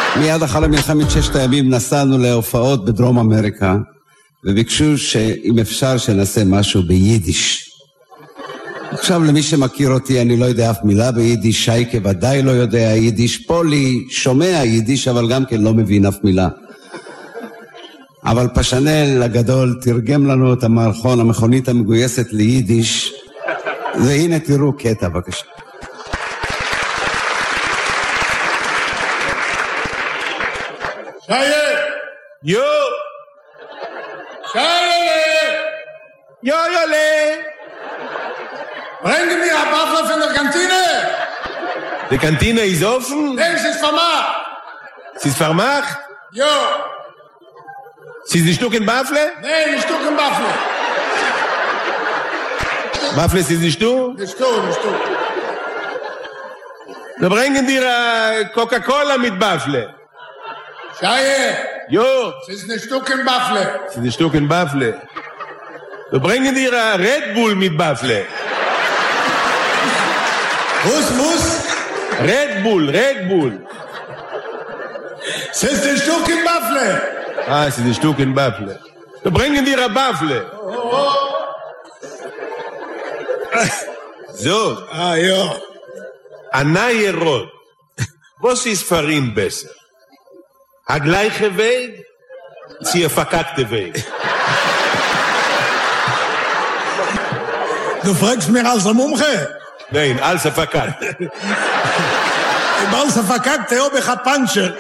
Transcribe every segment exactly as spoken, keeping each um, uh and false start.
מיד אחרי מלחמת ששת הימים נסענו להופעות בדרום אמריקה, וביקשו שאם אפשר שנעשה משהו ביידיש. עכשיו למי שמכיר אותי, אני לא יודע אף מילה ביידיש, שייקה ודאי לא יודע יידיש, פולי שומע יידיש אבל גם כן לא מבין אף מילה. אבל פשנל הגדול תרגם לנו את המערכון, המכונית המגויסת ליידיש, והנה תראו קטע בבקשה. Scheiße! Jo! Scheiße! Jojole! Bringen mir ein Waffel von der Kantine! Die Kantine ist offen? Nein, es ist vermacht! Es ist vermacht? Jo! Es ist ein Stück in Waffle? Nein, ein Stück in Waffel! Waffle ist nicht du? Nicht du, nicht du. Wir bringen dir äh, Coca-Cola mit Waffle. Scheiße! Jo! Es ist ein Stück in Waffel! Es ist ein Stück in Waffle. Wir bringen dir äh, Red Bull mit Waffle. Was, was? Red Bull, Red Bull. Es ist ein Stück in Waffel! Ah, es ist ein Stück in Waffle. Wir bringen dir eine Waffle. Oh, oh. So. Ah, ja. Ein neuer Rot. Was ist für ihn besser? Der gleiche Weg? Sie der verkackte Weg. Du fragst mir als ein Umge? Nein, als er verkackt. Im als er verkackt, habe ich ein Panzer.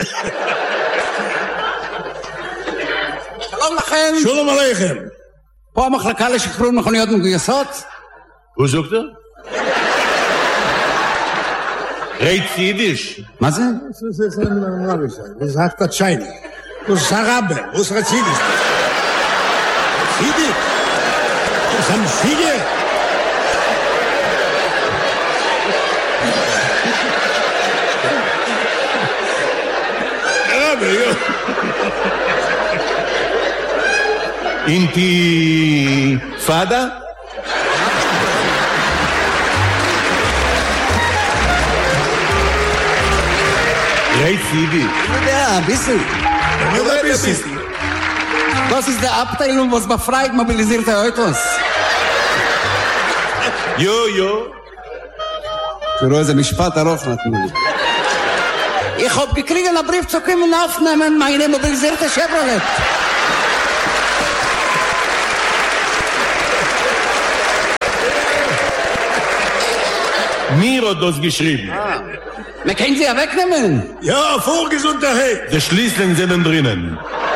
שלום לכם. שלום עליכם. פה המחלקה לשחרור מכוניות מגויסות. הוא זוכר? רייט יידיש. מה זה? Was sagt der Schein? Was Sarabe? Was Razidis? Razidis? Was haben viele? Sarabe, ja. אינתיפאדה? רייט יידיש. Ich יודע, bisschen. Nur ein bisschen. Das ist der Abteilung, was befreit mobilisierte Autos. יו, יו. תראו איזה משפט ארוך נתנו לי. Ich hab gekriegt einen Brief zu kommen aufnehmen, meine mobilisierte Chevrolet. Mir hat das geschrieben. Wir können sie ja wegnehmen. Ja, vorgesund daheim. Die Schließlinge sind drinnen.